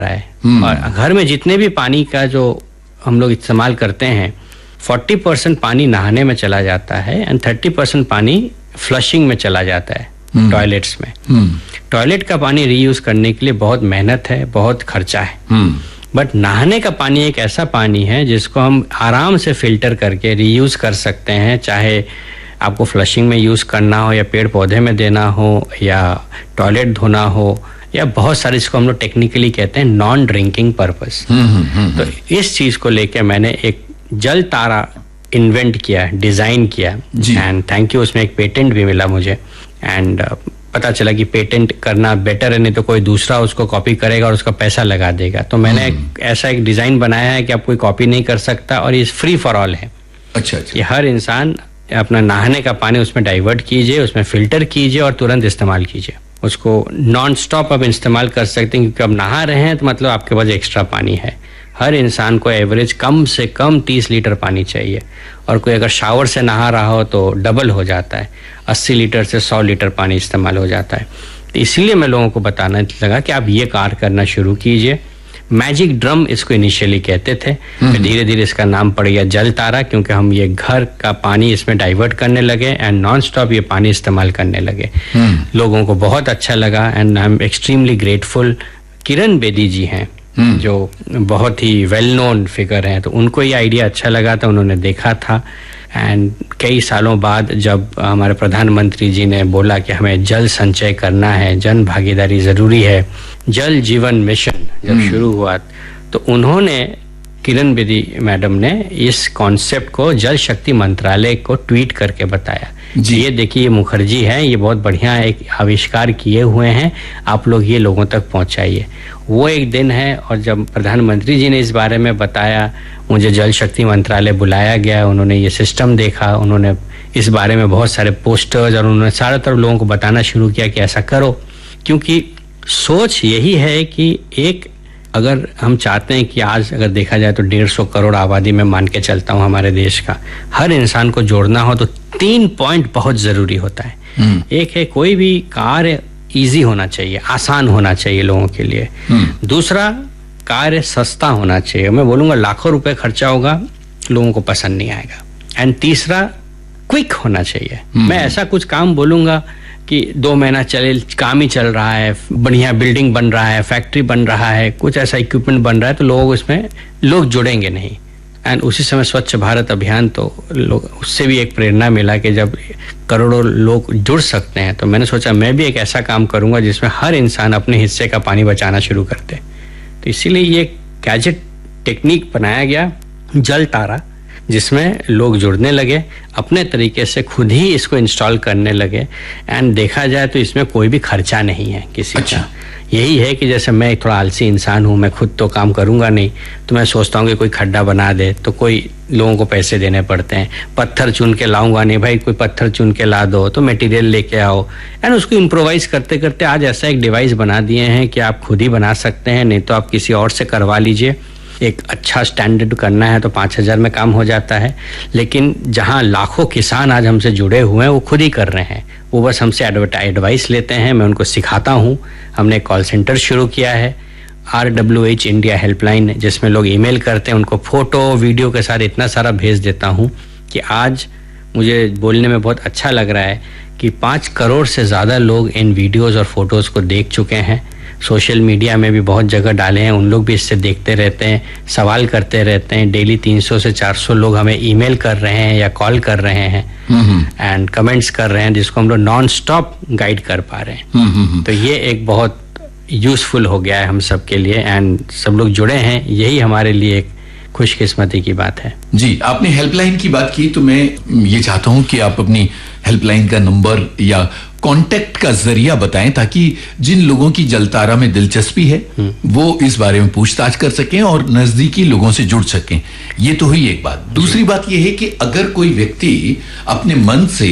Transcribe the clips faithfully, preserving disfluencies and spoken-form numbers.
रहा है। और घर में जितने भी पानी का जो हम लोग इस्तेमाल करते हैं, चालीस परसेंट पानी नहाने में चला जाता है एंड तीस परसेंट पानी फ्लशिंग में चला जाता है टॉयलेट्स में। टॉयलेट का पानी रीयूज करने के लिए बहुत मेहनत है, बहुत खर्चा है, बट नहाने का पानी एक ऐसा पानी है जिसको हम आराम से फिल्टर करके रीयूज कर सकते हैं। चाहे आपको फ्लशिंग में यूज करना हो या पेड़ पौधे में देना हो या टॉयलेट धोना हो या बहुत सारे, इसको हम लोग टेक्निकली कहते हैं नॉन ड्रिंकिंग पर्पस। तो इस चीज को लेके मैंने एक जल तारा इन्वेंट किया, डिजाइन किया एंड थैंक यू, उसमें एक पेटेंट भी मिला मुझे। एंड uh, पता चला कि पेटेंट करना बेटर है, नहीं तो कोई दूसरा उसको कॉपी करेगा और उसका पैसा लगा देगा। तो मैंने एक, ऐसा एक डिजाइन बनाया है कि आप कोई कॉपी नहीं कर सकता और ये फ्री फॉर ऑल है। अच्छा अच्छा। कि हर इंसान अपना नहाने का पानी उसमें डाइवर्ट कीजिए, उसमें फिल्टर कीजिए और तुरंत इस्तेमाल कीजिए। उसको नॉन स्टॉप आप इस्तेमाल कर सकते हैं, क्योंकि अब नहा रहे हैं तो मतलब आपके पास एक्स्ट्रा पानी है। हर इंसान को एवरेज कम से कम तीस लीटर पानी चाहिए, और कोई अगर शावर से नहा रहा हो तो डबल हो जाता है, अस्सी लीटर से सौ लीटर पानी इस्तेमाल हो जाता है। तो इसीलिए मैं लोगों को बताना लगा कि आप ये कार्य करना शुरू कीजिए। मैजिक ड्रम इसको इनिशियली कहते थे, फिर धीरे धीरे इसका नाम पड़ गया जल तारा, क्योंकि हम ये घर का पानी इसमें डाइवर्ट करने लगे एंड नॉन स्टॉप ये पानी इस्तेमाल करने लगे। लोगों को बहुत अच्छा लगा and I am extremely grateful. Kiran Bedi जी हैं जो बहुत ही वेल नोन फिगर हैं, तो उनको ये आइडिया अच्छा लगा था, उन्होंने देखा था एंड कई सालों बाद जब हमारे प्रधानमंत्री जी ने बोला कि हमें जल संचय करना है, जन भागीदारी ज़रूरी है, जल जीवन मिशन जब शुरू हुआ, तो उन्होंने, किरण बेदी मैडम ने इस कॉन्सेप्ट को जल शक्ति मंत्रालय को ट्वीट करके बताया। ये देखिए, ये मुखर्जी हैं, ये बहुत बढ़िया एक आविष्कार किए हुए हैं, आप लोग ये लोगों तक पहुंचाइए। वो एक दिन है, और जब प्रधानमंत्री जी ने इस बारे में बताया, मुझे जल शक्ति मंत्रालय बुलाया गया, उन्होंने ये सिस्टम देखा, उन्होंने इस बारे में बहुत सारे पोस्टर्स और उन्होंने सारे तरफ लोगों को बताना शुरू किया कि ऐसा करो। क्योंकि सोच यही है कि एक, अगर हम चाहते हैं कि आज अगर देखा जाए तो डेढ़ सौ करोड़ आबादी में मान के चलता हूँ हमारे देश का, हर इंसान को जोड़ना हो तो तीन पॉइंट बहुत जरूरी होता है। एक है कोई भी कार्य इजी होना चाहिए, आसान होना चाहिए लोगों के लिए। दूसरा, कार्य सस्ता होना चाहिए, मैं बोलूंगा लाखों रुपए खर्चा होगा, लोगों को पसंद नहीं आएगा। एंड तीसरा, क्विक होना चाहिए। मैं ऐसा कुछ काम बोलूंगा कि दो महीना चले, काम ही चल रहा है, बढ़िया बिल्डिंग बन रहा है, फैक्ट्री बन रहा है, कुछ ऐसा इक्विपमेंट बन रहा है, तो लोग इसमें लोग जुड़ेंगे नहीं। एंड उसी समय स्वच्छ भारत अभियान, तो लोग, उससे भी एक प्रेरणा मिला कि जब करोड़ों लोग जुड़ सकते हैं, तो मैंने सोचा मैं भी एक ऐसा काम करूंगा जिसमें हर इंसान अपने हिस्से का पानी बचाना शुरू करते। तो इसीलिए ये गैजेट टेक्निक बनाया गया जल तारा, जिसमें लोग जुड़ने लगे, अपने तरीके से खुद ही इसको इंस्टॉल करने लगे। एंड देखा जाए तो इसमें कोई भी खर्चा नहीं है किसी अच्छा। का। यही है कि जैसे मैं थोड़ा आलसी इंसान हूँ, मैं खुद तो काम करूंगा नहीं, तो मैं सोचता हूँ कि कोई खड्डा बना दे, तो कोई लोगों को पैसे देने पड़ते हैं। पत्थर चुन के लाऊंगा नहीं, भाई कोई पत्थर चुन के ला दो, तो मटेरियल लेके आओ, एंड उसको इम्प्रोवाइज करते करते आज ऐसा एक डिवाइस बना दिए हैं कि आप खुद ही बना सकते हैं, नहीं तो आप किसी और से करवा लीजिए। एक अच्छा स्टैंडर्ड करना है तो पाँच हजार में काम हो जाता है, लेकिन जहाँ लाखों किसान आज हमसे जुड़े हुए हैं वो खुद ही कर रहे हैं, वो बस हमसे एडवाइस लेते हैं, मैं उनको सिखाता हूँ। हमने कॉल सेंटर शुरू किया है, R W H India helpline, जिसमें लोग ईमेल करते हैं, उनको फोटो वीडियो के साथ इतना सारा भेज देता हूँ कि आज मुझे बोलने में बहुत अच्छा लग रहा है कि पाँच करोड़ से ज़्यादा लोग इन वीडियोज़ और फोटोज़ को देख चुके हैं। सोशल मीडिया में भी बहुत जगह डाले हैं, उन लोग भी इससे देखते रहते हैं, सवाल करते रहते हैं। डेली तीन सौ से चार सौ लोग हमें ईमेल कर रहे हैं या कॉल कर रहे हैं एंड कमेंट्स कर रहे हैं, जिसको हम लोग नॉन स्टॉप गाइड कर पा रहे हैं। तो ये एक बहुत यूजफुल हो गया है हम सब के लिए, एंड सब लोग जुड़े हैं, यही हमारे लिए एक खुशकिस्मती की बात है। जी, आपने हेल्पलाइन की बात की, तो मैं ये चाहता हूं कि आप अपनी हेल्पलाइन का नंबर या कांटेक्ट का जरिया बताएं, ताकि जिन लोगों की जलतारा में दिलचस्पी है वो इस बारे में पूछताछ कर सकें और नजदीकी लोगों से जुड़ सकें। ये तो हुई एक बात। दूसरी बात यह है कि अगर कोई व्यक्ति अपने मन से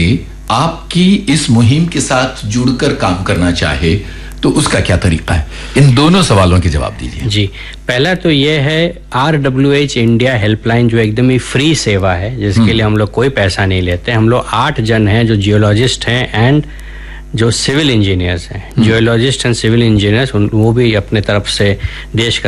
आपकी इस मुहिम के साथ जुड़कर काम करना चाहे तो उसका क्या तरीका है? इन दोनों सवालों के जवाब दीजिए। जी, पहला तो ये है R W H India helpline, जो एकदम ही फ्री सेवा है, जिसके लिए हम लोग कोई पैसा नहीं लेते। हम लोग आठ जन हैं जो जियोलॉजिस्ट हैं एंड जो सिविल इंजीनियर्स हैं, जियोलॉजिस्ट एंड सिविल इंजीनियर्स, वो भी अपने तरफ से देश का